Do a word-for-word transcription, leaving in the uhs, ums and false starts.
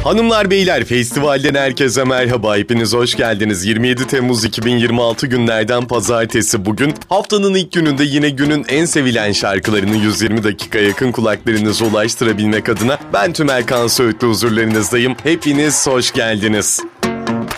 Hanımlar beyler, festivalden herkese merhaba, hepiniz hoş geldiniz. yirmi yedi Temmuz iki bin yirmi altı günlerden pazartesi bugün. Haftanın ilk gününde yine günün en sevilen şarkılarını yüz yirmi dakika yakın kulaklarınıza ulaştırabilmek adına ben Tümer Kan Söğütlü huzurlarınızdayım. Hepiniz hoş geldiniz.